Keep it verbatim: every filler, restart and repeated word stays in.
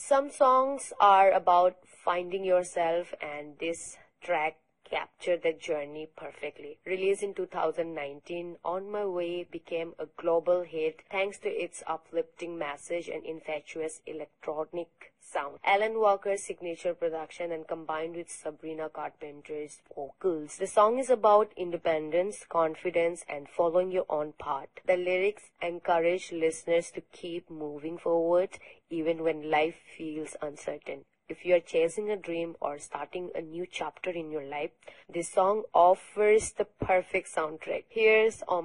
Some songs are about finding yourself, and this track captured that journey perfectly. Released in two thousand nineteen, On My Way became a global hit thanks to its uplifting message and infectious electronic sound. Alan Walker's signature production and combined with Sabrina Carpenter's vocals. The song is about independence, confidence, and following your own path. The lyrics encourage listeners to keep moving forward even when life feels uncertain. If you are chasing a dream or starting a new chapter in your life, this song offers the perfect soundtrack. Here's On